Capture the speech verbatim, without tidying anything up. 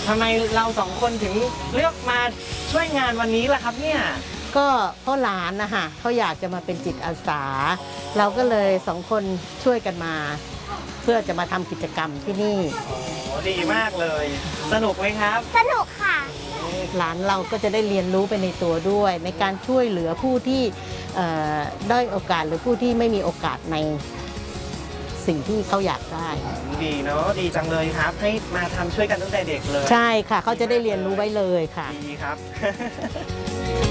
ทำไมเราสองคนถึงเลือกมาช่วยงานวันนี้ล่ะครับเนี่ยก็เพราะหลานนะคะเขาอยากจะมาเป็นจิตอาสาเราก็เลยสองคนช่วยกันมา เพื่อจะมาทำกิจกรรมที่นี่โอ้ดีมากเลยสนุกไหมครับสนุกค่ะหลานเราก็จะได้เรียนรู้ไปในตัวด้วย ในการช่วยเหลือผู้ที่ด้อยโอกาสหรือผู้ที่ไม่มีโอกาสในสิ่งที่เขาอยากได้ดีเนาะดีจังเลยครับให้มาทำช่วยกันตั้งแต่เด็กเลยใช่ค่ะเขาจะได้เรียนรู้ไว้เลยค่ะดีครับ